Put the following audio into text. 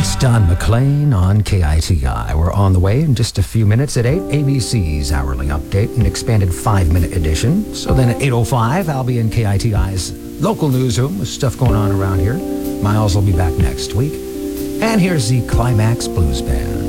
It's Don McLean on KITI. We're on the way in just a few minutes at 8. ABC's hourly update, an expanded 5-minute edition. So then at 8:05, I'll be in KITI's local newsroom with stuff going on around here. Miles will be back next week. And here's the Climax Blues Band.